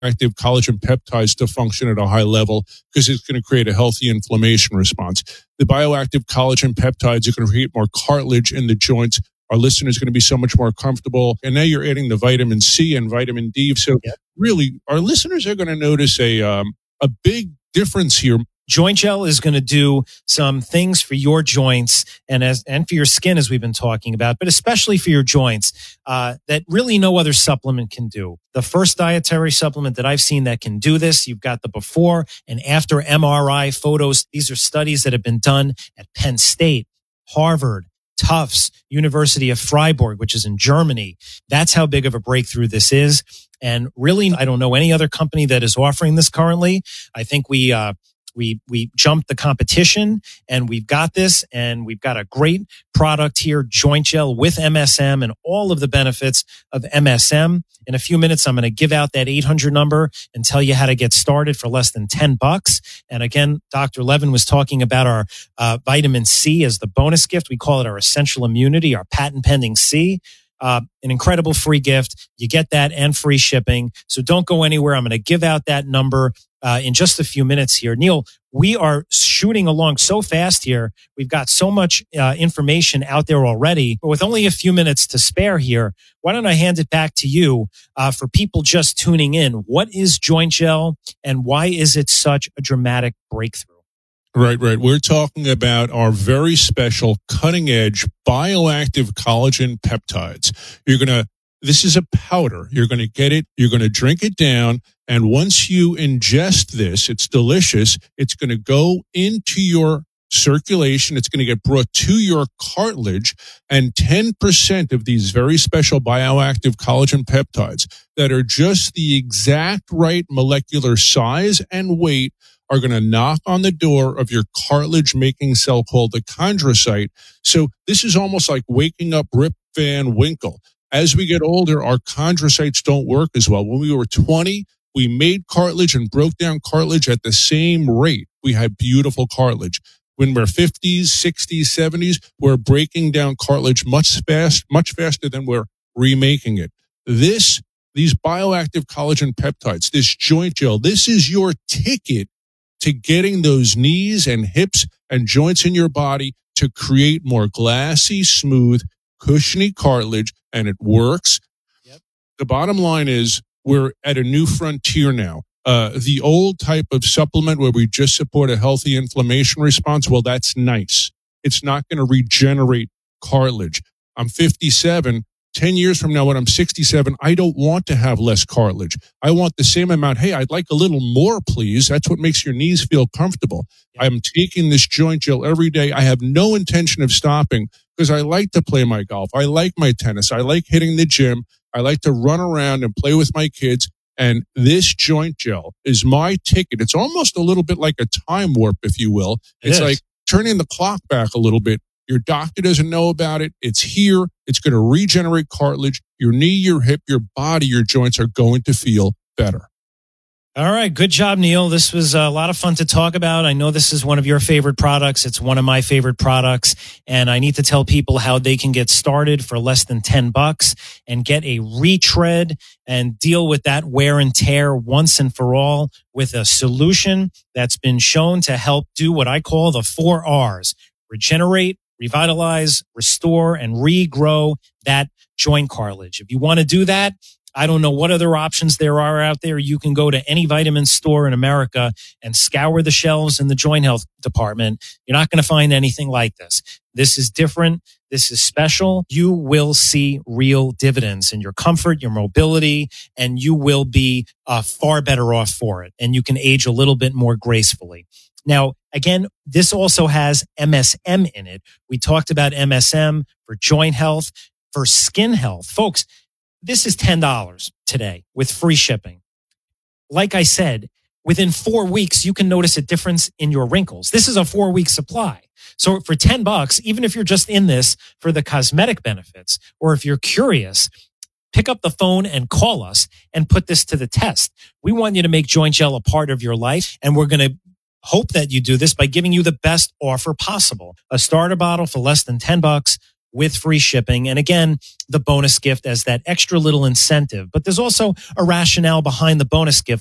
active collagen peptides to function at a high level because it's going to create a healthy inflammation response. The bioactive collagen peptides are going to create more cartilage in the joints. Our listeners are going to be so much more comfortable. And now you're adding the vitamin C and vitamin D. So really, our listeners are going to notice a big difference here. Joint Gel is going to do some things for your joints and for your skin, as we've been talking about, but especially for your joints that really no other supplement can do. The first dietary supplement that I've seen that can do this, you've got the before and after MRI photos. These are studies that have been done at Penn State, Harvard, Tufts, University of Freiburg, which is in Germany. That's how big of a breakthrough this is. And really, I don't know any other company that is offering this currently. I think we jumped the competition and we've got this, and we've got a great product here, Joint Gel with MSM and all of the benefits of MSM. In a few minutes, I'm going to give out that 800 number and tell you how to get started for less than $10. And again, Dr. Levin was talking about our vitamin C as the bonus gift. We call it our essential immunity, our patent pending C. An incredible free gift. You get that and free shipping. So don't go anywhere. I'm going to give out that number in just a few minutes here. Neil, we are shooting along so fast here. We've got so much information out there already. But with only a few minutes to spare here, why don't I hand it back to you for people just tuning in? What is Joint Gel and why is it such a dramatic breakthrough? Right. We're talking about our very special cutting edge bioactive collagen peptides. This is a powder. You're going to get it. You're going to drink it down. And once you ingest this, it's delicious. It's going to go into your circulation. It's going to get brought to your cartilage, and 10% of these very special bioactive collagen peptides that are just the exact right molecular size and weight are going to knock on the door of your cartilage-making cell called the chondrocyte. So this is almost like waking up Rip Van Winkle. As we get older, our chondrocytes don't work as well. When we were 20, we made cartilage and broke down cartilage at the same rate. We had beautiful cartilage. When we're 50s, 60s, 70s, we're breaking down cartilage much faster than we're remaking it. These bioactive collagen peptides, this Joint Gel, this is your ticket to getting those knees and hips and joints in your body to create more glassy, smooth, cushiony cartilage, and it works. Yep. The bottom line is we're at a new frontier now. The old type of supplement where we just support a healthy inflammation response, well, that's nice. It's not going to regenerate cartilage. I'm 57. 10 years from now, when I'm 67, I don't want to have less cartilage. I want the same amount. Hey, I'd like a little more, please. That's what makes your knees feel comfortable. Yeah. I'm taking this Joint Gel every day. I have no intention of stopping because I like to play my golf. I like my tennis. I like hitting the gym. I like to run around and play with my kids. And this Joint Gel is my ticket. It's almost a little bit like a time warp, if you will. It's like turning the clock back a little bit. Your doctor doesn't know about it. It's here. It's going to regenerate cartilage. Your knee, your hip, your body, your joints are going to feel better. All right. Good job, Neil. This was a lot of fun to talk about. I know this is one of your favorite products. It's one of my favorite products. And I need to tell people how they can get started for less than $10 and get a retread and deal with that wear and tear once and for all with a solution that's been shown to help do what I call the 4 R's: regenerate, revitalize, restore, and regrow that joint cartilage. If you want to do that, I don't know what other options there are out there. You can go to any vitamin store in America and scour the shelves in the joint health department. You're not going to find anything like this. This is different. This is special. You will see real dividends in your comfort, your mobility, and you will be far better off for it. And you can age a little bit more gracefully. Now, again, this also has MSM in it. We talked about MSM for joint health, for skin health. Folks, this is $10 today with free shipping. Like I said, within 4 weeks, you can notice a difference in your wrinkles. This is a 4-week supply. So for $10, even if you're just in this for the cosmetic benefits, or if you're curious, pick up the phone and call us and put this to the test. We want you to make Joint Gel a part of your life, and we're going to hope that you do this by giving you the best offer possible. A starter bottle for less than $10 with free shipping. And again, the bonus gift as that extra little incentive. But there's also a rationale behind the bonus gift.